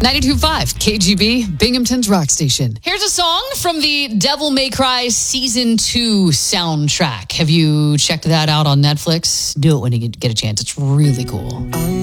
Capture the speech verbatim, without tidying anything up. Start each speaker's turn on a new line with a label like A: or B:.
A: ninety-two point five K G B, Binghamton's rock station. Here's a song from the Devil May Cry Season two soundtrack. Have you checked that out on Netflix? Do it when you get a chance. It's really cool.